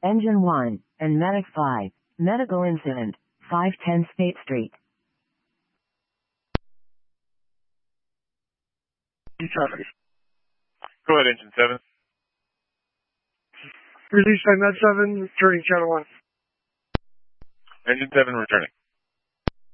Engine 1, and Medic 5. Medical incident, 510 State Street. Go ahead, Engine 7. Release by Med 7, returning Channel 1. Engine 7 returning.